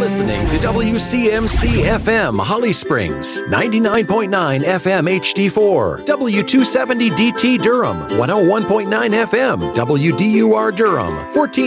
listening to WCMC FM Holly Springs, 99.9 FM HD4, W270 DT Durham, 101.9 FM WDUR Durham, 14